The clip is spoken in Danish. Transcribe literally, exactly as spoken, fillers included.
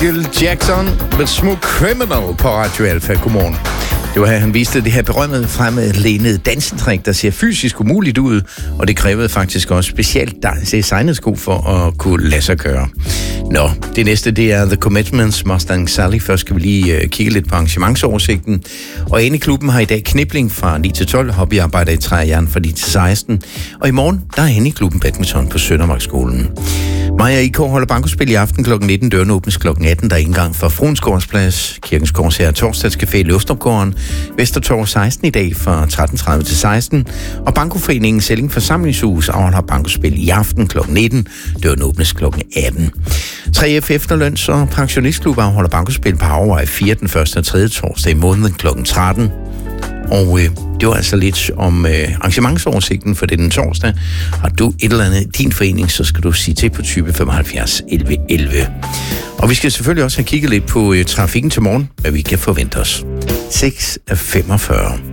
Michael Jackson med Smooth Criminal på Radio Alpha. Godmorgen. Det var her, han viste det her berømmede fremadlænede dansetrik, der ser fysisk umuligt ud, og det krævede faktisk også specielt designet sko for at kunne lade sig gøre. Nå, det næste, det er The Commitments, Mustang Sally. Først skal vi lige uh, kigge lidt på arrangementsoversigten. Og inde i klubben har i dag knipling fra ni til tolv, hobbyarbejder i træ og jern fra ni til seksten. Og i morgen, der er inde i klubben badminton på Søndermarkskolen. Maja I K holder bankospil i aften klokken nitten. Døren åbnes klokken atten. Der er indgang fra Fruensgårdsplads. Kirkens Korsager Torsdagscafé i Løftopgården. Vestertorv seksten i dag fra tretten tredive til seksten. Og Bankoforeningen Selling Forsamlingshus afholder bankospil i aften klokken nitten. Døren åbnes klokken atten. tre F Efterløns og Pensionistklub afholder bankospil på Havvej fire den første og tredje torsdag i måneden klokken tretten. Og øh, det var altså lidt om øh, arrangementsoversigten for den torsdag. Har du et eller andet i din forening, så skal du sige til på tyve femoghalvfjerds elleve elleve. Og vi skal selvfølgelig også have kigget lidt på øh, trafikken til morgen, hvad vi kan forvente os. seks femogfyrre.